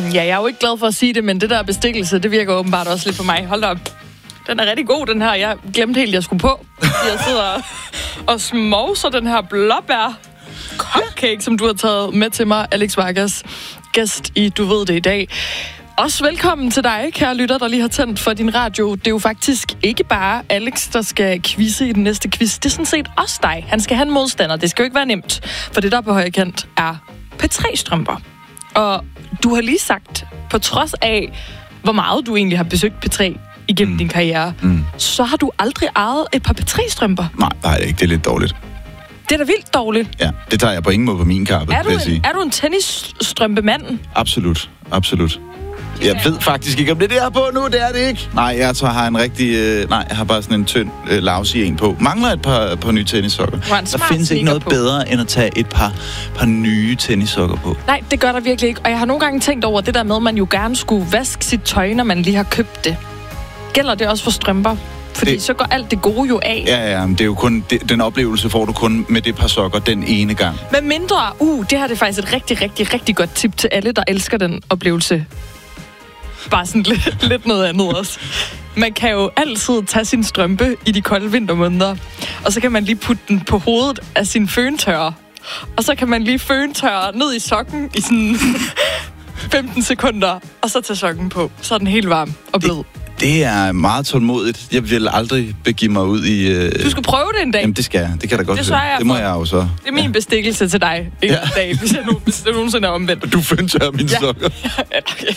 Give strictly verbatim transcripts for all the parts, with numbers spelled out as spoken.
Ja, jeg er jo ikke glad for at sige det, men det der bestikkelse, det virker åbenbart også lidt for mig. Hold op. Den er rigtig god, den her. Jeg glemte helt, at jeg skulle på. Jeg sidder og smovser den her blåbær cupcake, som du har taget med til mig, Alex Vargas, gæst i Du Ved Det i dag. Også velkommen til dig, kære lytter, der lige har tændt for din radio. Det er jo faktisk ikke bare Alex, der skal quizze i den næste quiz. Det er sådan set også dig. Han skal have en modstander. Det skal jo ikke være nemt, for det der på højre kant er P tre-strømper. Og du har lige sagt, på trods af, hvor meget du egentlig har besøgt P tre igennem mm. din karriere, mm. så har du aldrig ejet et par P tre-strømper. Nej, nej, ikke. Det er lidt dårligt. Det er da vildt dårligt. Ja, det tager jeg på ingen måde på min kappe, er du vil jeg en, sige. Er du en tennisstrømpemand? Absolut, absolut. Jeg ved faktisk ikke, om det er det, jeg har på nu. Det er det ikke. Nej, jeg tror, jeg har en rigtig... Øh, nej, jeg har bare sådan en tynd, øh, lousy en på. Mangler et par, par nye tennissokker. Der findes ikke noget på. bedre, end at tage et par, par nye tennissokker på. Nej, det gør der virkelig ikke. Og jeg har nogle gange tænkt over det der med, at man jo gerne skulle vaske sit tøj, når man lige har købt det. Gælder det også for strømper? Fordi det, så går alt det gode jo af. Ja, ja, men det er jo kun... Det, den oplevelse får du kun med det par sokker den ene gang. Med mindre... Uh, det her det er faktisk et rigtig, rigtig, rigtig godt tip til alle, der elsker den oplevelse. Bare sådan lidt, lidt noget andet også. Man kan jo altid tage sin strømpe i de kolde vintermåneder, og så kan man lige putte den på hovedet af sin føntørrer. Og så kan man lige føntørre ned i sokken i sådan femten sekunder, og så tage sokken på. Så er den helt varm og blød. Det, det er meget tålmodigt. Jeg vil aldrig begive mig ud i... Øh... Du skal prøve det en dag. Jamen, det skal jeg. Det kan da godt det, det må jeg jo så. Det er min ja. bestikkelse til dig en ja. dag, hvis jeg, nu, hvis det nogensinde er omvendt. Du føntørrer mine ja. sokker. Ja, okay.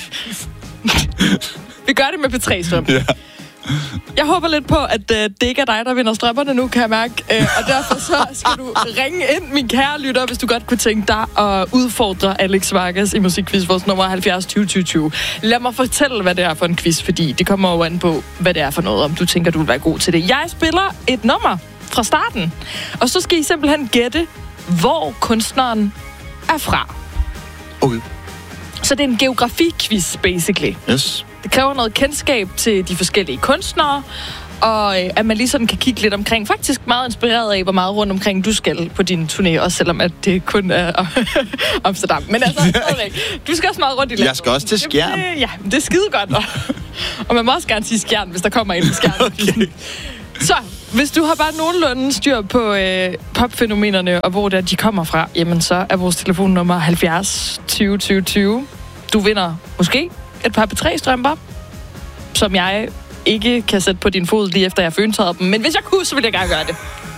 Vi gør det med P tre-strøm. Ja. Jeg håber lidt på, at uh, det ikke er dig, der vinder strømperne nu, kan jeg mærke. Uh, og derfor så skal du ringe ind, min kære lytter, hvis du godt kunne tænke dig at udfordre Alex Vargas i Musikquiz, vores nummer halvfjerds tyve tyve tyve. Lad mig fortælle, hvad det er for en quiz, fordi det kommer jo an på, hvad det er for noget, om du tænker, du vil være god til det. Jeg spiller et nummer fra starten, og så skal I simpelthen gætte, hvor kunstneren er fra. Okay. Så det er en geografi-quiz, basically. Yes. Det kræver noget kendskab til de forskellige kunstnere, og øh, at man lige sådan kan kigge lidt omkring. Faktisk meget inspireret af, hvor meget rundt omkring du skal på din turné, også selvom at det kun er Amsterdam. Men altså, du skal også meget rundt i landet. Jeg skal også til Skjern. Det, ja, det er skide godt. Og, og man må også gerne sige Skjern, hvis der kommer en i Skjern. Okay. Så, hvis du har bare nogenlunde styr på øh, popfænomenerne, og hvor det er, de kommer fra, jamen så er vores telefonnummer halvfjerds tyve tyve tyve. Du vinder måske et par P tre-strømper, som jeg ikke kan sætte på din fod lige efter jeg har føntørret dem. Men hvis jeg kunne, så ville jeg gerne gøre det.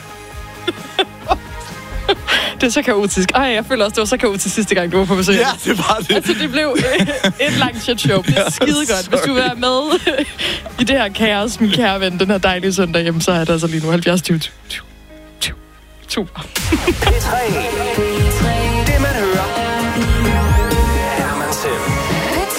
Det er så kaotisk. Ej, jeg føler også, det var så kaotisk sidste gang, du var på besøg. Ja, det var det. Altså, det blev et langt shit show. Det er skide godt. Hvis du vil være med i det her kaos, min kære ven, den her dejlige søndag, jamen, så er det altså lige nu halvfjerds tyve tyve tyve. P tre